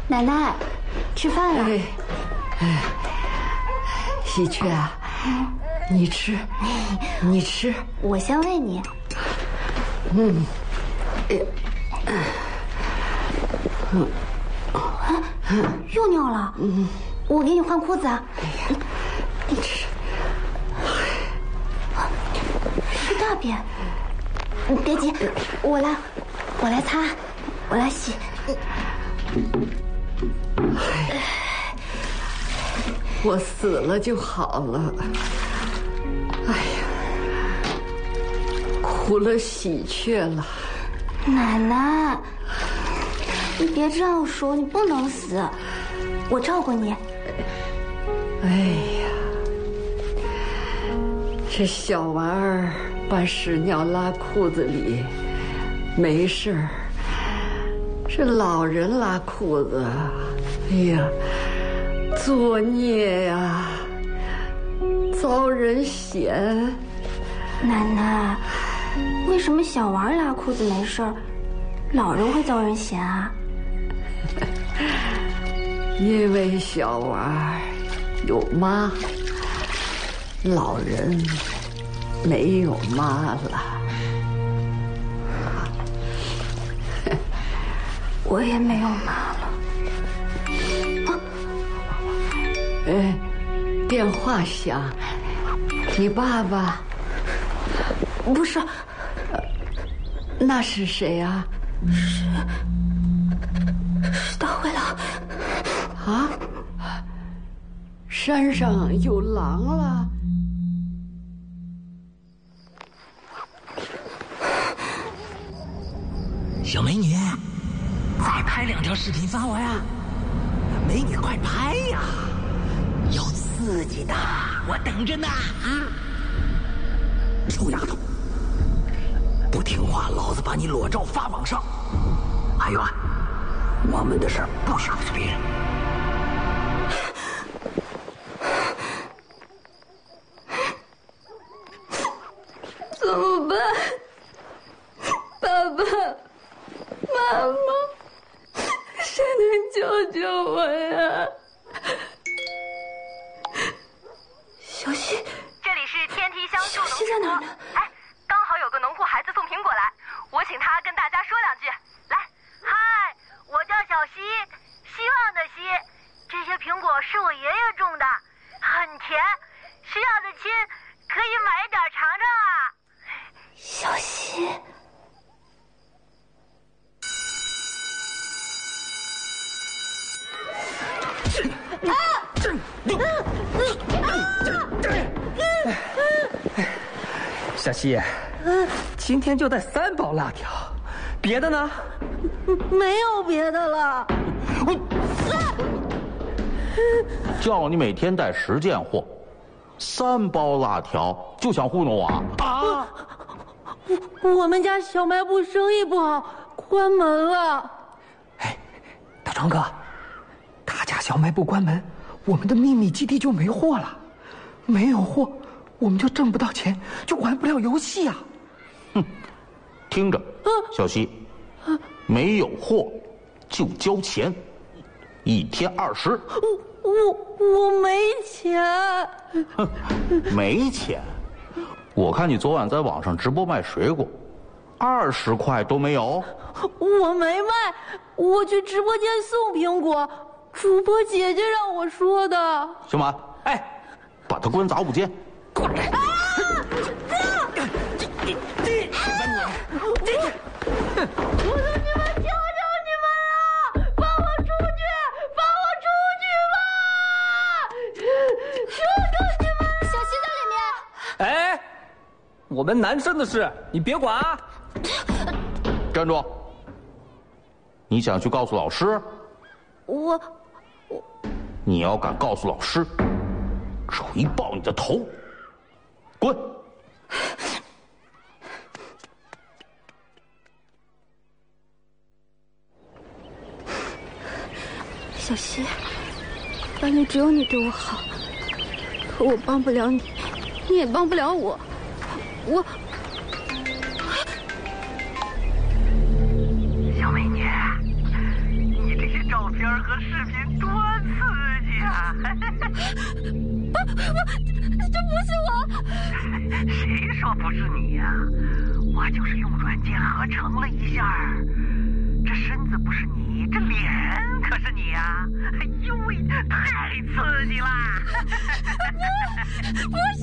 奶奶，吃饭了。 喜鹊啊，你吃，你吃， 我先喂你。又尿了。我给你换裤子啊。你吃。是大便。你别急，我来擦，我来洗。 我死了就好了。哎呀，苦了喜鹊了。 奶奶，你别这样说，你不能死，我照顾你。 哎呀，这小玩意儿把屎尿拉裤子里没事儿，这老人拉裤子，哎呀，作孽呀，遭人嫌。 奶奶，为什么小娃拉裤子没事儿，老人会遭人嫌啊？ 因为小娃有妈，老人没有妈了。 我也没有妈了。 电话响，你爸爸？ 不是， 那是谁啊？ 是大灰狼。 啊？山上有狼了？ 小美女，再拍2条视频发我呀！美女，快拍呀！有刺激的，我等着呢啊！臭丫头，不听话，老子把你裸照发网上！还有啊，我们的事儿不许告诉别人。 怎么办？爸爸妈妈，谁能救救我呀？小西， 这里是天梯乡助农小西在哪儿呢？ 哎，刚好有个农户孩子送苹果来，我请他跟大家说2句。来，嗨，我叫小西，希望的希。这些苹果是我爷爷种的，很甜，需要的亲可以买一点尝尝啊。 小西。 小西，今天就带3包辣条，别的呢？ 没有别的了。 叫你每天带10件货，3包辣条就想糊弄我啊？ 我们家小卖部生意不好，关门了。 哎，大壮哥，他家小卖部关门，我们的秘密基地就没货了，没有货，我们就挣不到钱，就玩不了游戏啊！ 哼，听着，小西，没有货就交钱，1天20。 我没钱。 哼，没钱？我看你昨晚在网上直播卖水果，20块都没有。 我没卖，我去直播间送苹果，主播姐姐让我说的。 小马，哎，把他关杂物间。 过来！ 我说你们，求求你们了，放我出去，放我出去吧！求求你们！小西在里面。 哎，我们男生的事你别管啊！ 站住！你想去告诉老师？ 我， 你要敢告诉老师，锤爆你的头！滚！ 小西，班里只有你对我好，可我帮不了你，你也帮不了我。 小美女，你这些照片和视频多刺激啊！ 这不是我。 谁说不是你呀？我就是用软件合成了一下，这身子不是你，这脸可是你呀！哎呦喂，太刺激啦！ 不是。